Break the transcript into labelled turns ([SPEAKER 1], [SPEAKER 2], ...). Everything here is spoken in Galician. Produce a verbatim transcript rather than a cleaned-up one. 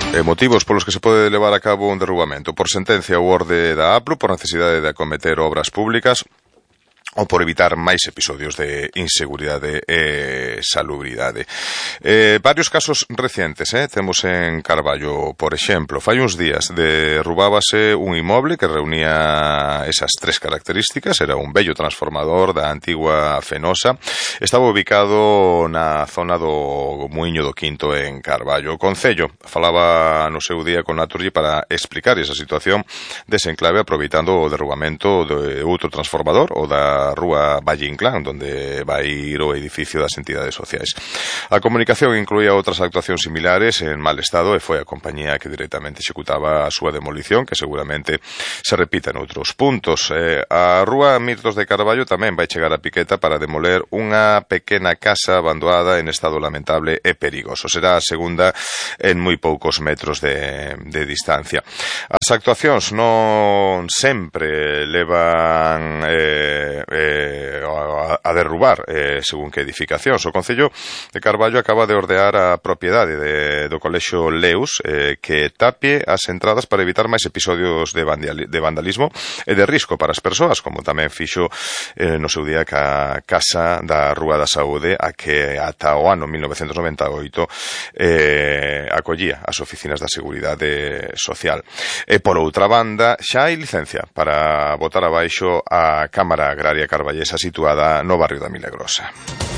[SPEAKER 1] E motivos polos que se pode levar a cabo un derrubamento: por sentencia ou orde da A P L U, por necesidade de acometer obras públicas ou por evitar máis episodios de inseguridade e salubridade. Eh, varios casos recientes, eh? Temos en Carballo, por exemplo, fai uns días derrubábase un inmoble que reunía esas tres características. Era un bello transformador da antigua Fenosa. Estaba ubicado na zona do Muiño do Quinto en Carballo. O Concello falaba no seu día con Naturgy para explicar esa situación dese enclave, aproveitando o derrubamento de outro transformador, o da Rúa Valle Inclán, donde vai ir o edificio das entidades sociais. A comunicación incluía outras actuacións similares en mal estado e foi a compañía que directamente executaba a súa demolición, que seguramente se repita en outros puntos. Eh, a Rúa Mirtos de Carballo tamén vai chegar a piqueta para demoler unha pequena casa abandonada en estado lamentable e perigoso. Será a segunda en moi poucos metros de, de distancia. As actuacións non sempre levan eh, eh, a, a derrubar eh, según que edificacións. O Concello de Carballo acaba de ordear a propiedade de, do Colexio Leus eh, que tapie as entradas para evitar máis episodios de, vandali, de vandalismo e de risco para as persoas, como tamén fixo eh, no seu día ca Casa da Rúa da Saúde, a que ata o ano mil novecentos noventa e oito eh, acollía as oficinas da Seguridade Social. E por outra banda, xa hai licencia para botar abaixo a Cámara Agraria carballesa situada no barrio da Milagrosa.